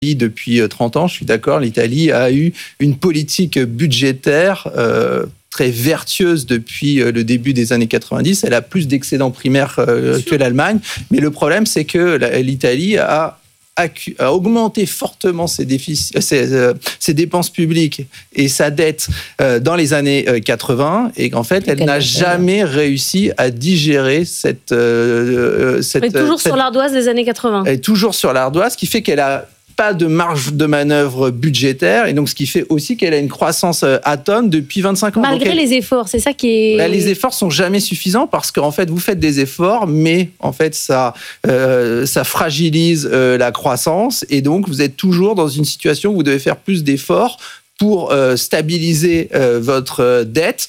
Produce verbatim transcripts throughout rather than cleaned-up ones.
depuis trente ans, je suis d'accord, l'Italie a eu une politique budgétaire euh, très vertueuse depuis le début des années quatre-vingt-dix. Elle a plus d'excédents primaires euh, que l'Allemagne. Mais le problème, c'est que la, l'Italie a, a augmenté fortement ses, déficits, ses, euh, ses dépenses publiques et sa dette euh, dans les années quatre-vingts. Et qu'en fait, elle Quelle n'a jamais réussi à digérer cette... Euh, cette Elle est toujours cette, sur l'ardoise des années quatre-vingts. Elle est toujours sur l'ardoise, ce qui fait qu'elle a pas de marge de manœuvre budgétaire, et donc ce qui fait aussi qu'elle a une croissance atone depuis vingt-cinq ans. Malgré elle, les efforts, c'est ça qui est... Bah, les efforts sont jamais suffisants parce qu'en fait, vous faites des efforts, mais en fait, ça, euh, ça fragilise euh, la croissance, et donc vous êtes toujours dans une situation où vous devez faire plus d'efforts pour euh, stabiliser euh, votre dette.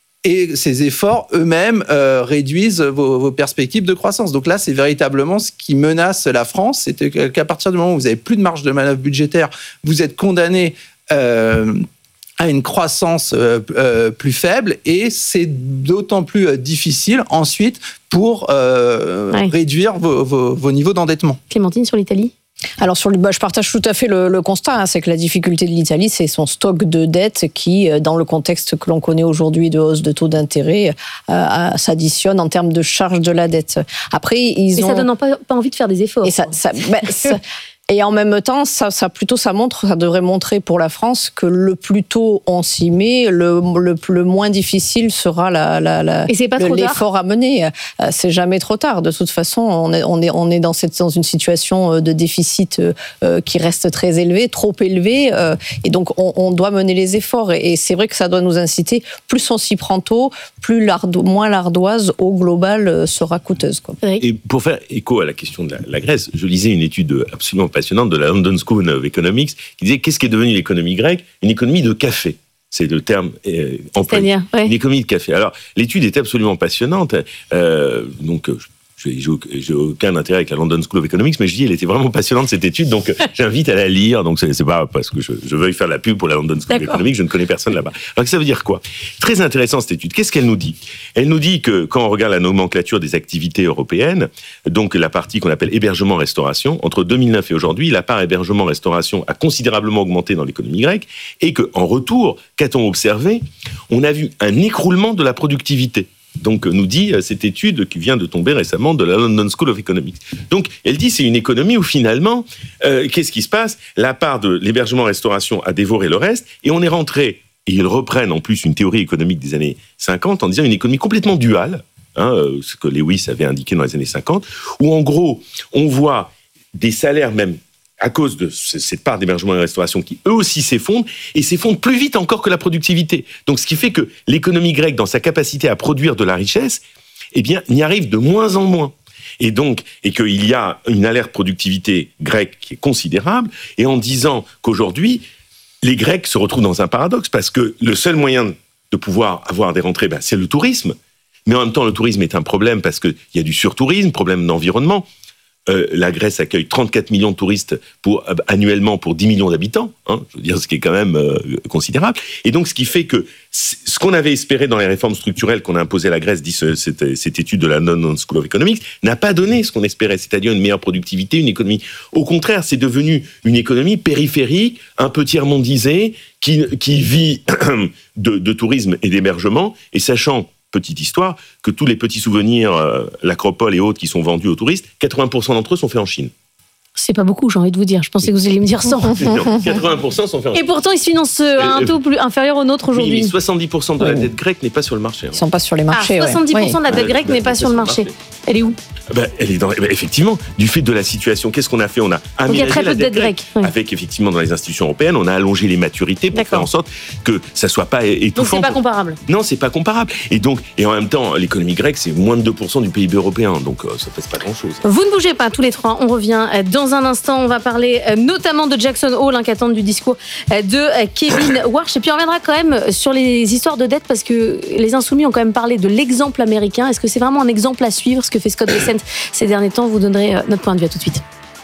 Et ces efforts eux-mêmes euh, réduisent vos, vos perspectives de croissance. Donc là, c'est véritablement ce qui menace la France. C'est qu'à partir du moment où vous n'avez plus de marge de manœuvre budgétaire, vous êtes condamné euh, à une croissance euh, euh, plus faible. Et c'est d'autant plus difficile ensuite pour euh, ouais. réduire vos, vos, vos niveaux d'endettement. Clémentine, sur l'Italie ? Alors, sur le, bah, je partage tout à fait le, le constat, hein, c'est que la difficulté de l'Italie, c'est son stock de dette qui, dans le contexte que l'on connaît aujourd'hui de hausse de taux d'intérêt, euh, s'additionne en termes de charge de la dette. Après, ils et ont... ça donne pas, pas envie de faire des efforts. Et ça, ça, bah, ça... Et en même temps, ça, ça plutôt, ça montre, ça devrait montrer pour la France que le plus tôt on s'y met, le, le, le moins difficile sera la, la, la, et c'est pas le, trop l'effort tard. à mener. C'est jamais trop tard. De toute façon, on est, on est, on est dans, cette, dans une situation de déficit euh, qui reste très élevé, trop élevé, euh, et donc on, on doit mener les efforts. Et, et c'est vrai que ça doit nous inciter. Plus on s'y prend tôt, plus l'ardo, moins l'ardoise au global sera coûteuse, quoi. Et pour faire écho à la question de la, la Grèce, je lisais une étude absolument passionnante de la London School of Economics qui disait qu'est-ce qui est devenu l'économie grecque ? Une économie de café. C'est le terme euh, employé. Ouais. Une économie de café. Alors, l'étude est absolument passionnante. Euh, donc, je j'ai aucun intérêt avec la London School of Economics, mais je dis elle était vraiment passionnante cette étude, donc j'invite à la lire. Donc c'est pas parce que je, je veuille faire la pub pour la London School D'accord. of Economics, je ne connais personne là-bas. Alors ça veut dire quoi ? Très intéressant cette étude. Qu'est-ce qu'elle nous dit ? Elle nous dit que quand on regarde la nomenclature des activités européennes, donc la partie qu'on appelle hébergement-restauration, entre deux mille neuf et aujourd'hui, la part hébergement-restauration a considérablement augmenté dans l'économie grecque, et que en retour, qu'a-t-on observé ? On a vu un écroulement de la productivité. Donc, nous dit cette étude qui vient de tomber récemment de la London School of Economics. Donc, elle dit c'est une économie où finalement, euh, qu'est-ce qui se passe ? La part de l'hébergement-restauration a dévoré le reste, et on est rentré, et ils reprennent en plus une théorie économique des années cinquante en disant une économie complètement duale, hein, ce que Lewis avait indiqué dans les années cinquante, où en gros, on voit des salaires même à cause de cette part d'hébergement et restauration qui, eux aussi, s'effondrent, et s'effondrent plus vite encore que la productivité. Donc, ce qui fait que l'économie grecque, dans sa capacité à produire de la richesse, eh bien, n'y arrive de moins en moins. Et donc, et qu'il y a une alerte productivité grecque qui est considérable, et en disant qu'aujourd'hui, les Grecs se retrouvent dans un paradoxe, parce que le seul moyen de pouvoir avoir des rentrées, ben, c'est le tourisme. Mais en même temps, le tourisme est un problème, parce qu'il y a du surtourisme, problème d'environnement. Euh, la Grèce accueille trente-quatre millions de touristes pour, euh, annuellement pour dix millions d'habitants, hein, je veux dire, ce qui est quand même euh, considérable. Et donc, ce qui fait que ce qu'on avait espéré dans les réformes structurelles qu'on a imposées à la Grèce, dit ce, cette, cette étude de la London School of Economics, n'a pas donné ce qu'on espérait, c'est-à-dire une meilleure productivité, une économie. Au contraire, c'est devenu une économie périphérique, un peu tiers-mondisée, qui, qui vit de, de tourisme et d'hébergement, et sachant... Petite histoire, que tous les petits souvenirs, euh, l'Acropole et autres qui sont vendus aux touristes, quatre-vingts pour cent d'entre eux sont faits en Chine. C'est pas beaucoup, j'ai envie de vous dire. Je pensais que vous alliez me dire cent. Non, quatre-vingts pour cent sont faits en Chine. Et pourtant, ils se financent à un taux plus inférieur au nôtre aujourd'hui. Oui, mais soixante-dix pour cent de la dette grecque n'est pas sur le marché. Hein. Ils ne sont pas sur les marchés. Ah, soixante-dix pour cent ouais. de la dette grecque ouais, n'est pas sur le marché. marché. Elle est où ? Ben, elle est dans, ben, effectivement, du fait de la situation, qu'est-ce qu'on a fait ? On a aménagé il y a très peu la de dette dette grecque, grecque. avec effectivement dans les institutions européennes, on a allongé les maturités pour D'accord. faire en sorte que ça soit pas étouffant. Donc c'est pas comparable. Non, c'est pas comparable. Et donc, et en même temps, l'économie grecque, c'est moins de deux pour cent du P I B européen, donc euh, ça pèse pas grand-chose. Vous ne bougez pas tous les trois. On revient dans un instant. On va parler notamment de Jackson Hole, hein, qui attend du discours de Kevin Warsh. Et puis on reviendra quand même sur les histoires de dette, parce que les Insoumis ont quand même parlé de l'exemple américain. Est-ce que c'est vraiment un exemple à suivre, ce que fait Scott Bessent ces derniers temps ? Vous donnerez notre point de vue. À tout de suite.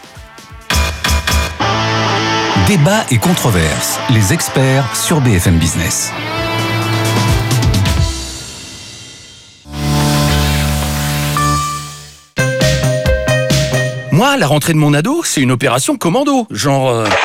Débat et controverse. Les experts sur B F M Business. Moi, la rentrée de mon ado, c'est une opération commando. Genre, euh,